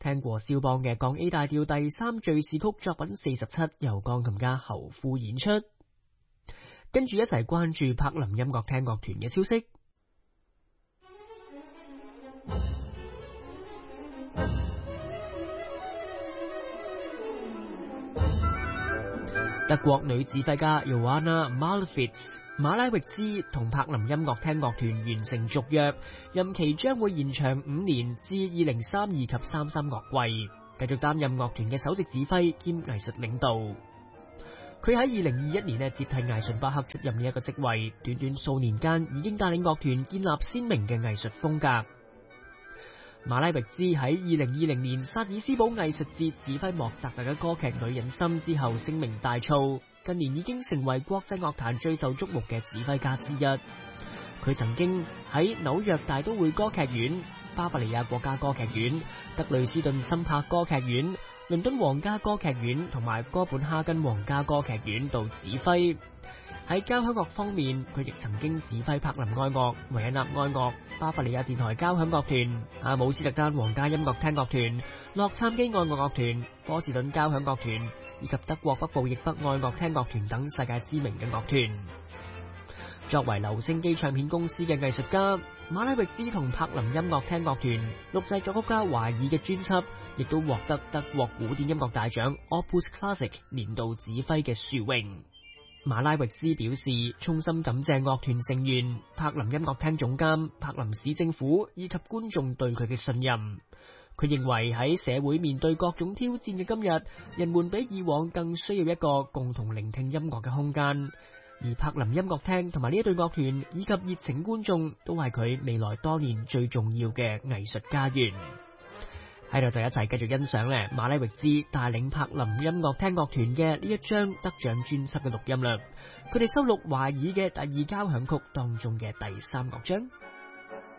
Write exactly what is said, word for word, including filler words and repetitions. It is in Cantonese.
聽過肖邦嘅降 A 大調第三敘事曲作品四十七，由鋼琴家侯富演出。跟住一齊關注柏林音樂廳樂團嘅消息。德國女指揮家 Johanna Malevich 馬拉域茲同柏林音樂廳樂團完成續約，任期將會延長五年至二零三二及三三樂季，繼續擔任樂團嘅首席指揮兼藝術領導。佢喺二零二一年咧接替艾順巴克出任呢一個職位，短短數年間已經帶領樂團建立鮮明嘅藝術風格。馬拉域茲喺二零二零年薩爾斯堡藝術節指揮莫扎特嘅歌劇《女人心》之後聲名大噪，近年已經成為國際樂壇最受矚目嘅指揮家之一。佢曾經喺紐約大都會歌劇院、巴伐利亞國家歌劇院、德累斯頓森柏歌劇院、倫敦皇家歌劇院同埋哥本哈根皇家歌劇院度指揮。喺交響樂方面，佢亦曾經指揮柏林愛樂、維也納愛樂、巴伐利亞電台交響樂團、阿姆斯特丹皇家音樂廳樂團、洛杉磯愛樂樂團、波士頓交響樂團以及德國北部易北愛樂廳樂團等世界知名嘅樂團。作為留聲機唱片公司嘅藝術家，馬拉域茲同柏林音樂廳樂團錄製作曲家懷爾嘅專輯，亦都獲得德國古典音樂大獎 Opus Classic 年度指揮嘅殊榮。馬拉域茲表示，衷心感謝樂團成員、柏林音樂廳總監、柏林市政府以及觀眾對佢嘅信任。佢認為喺社會面對各種挑戰嘅今日，人們比以往更需要一個共同聆聽音樂嘅空間。而柏林音樂廳同埋呢一隊樂團以及熱情觀眾，都係佢未來多年最重要嘅藝術家園。喺度就一齊繼續欣賞咧馬拉域茲帶領柏林音樂廳樂團嘅呢一張得獎專輯嘅錄音啦。佢哋收錄華爾嘅第二交響曲當中嘅第三樂章。